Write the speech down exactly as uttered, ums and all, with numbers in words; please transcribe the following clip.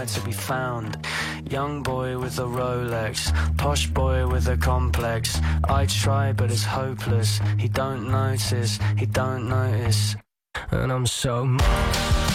nowhere to be found. Young boy with a Rolex, posh boy with a complex. I try but it's hopeless. He don't notice, he don't notice. And I'm so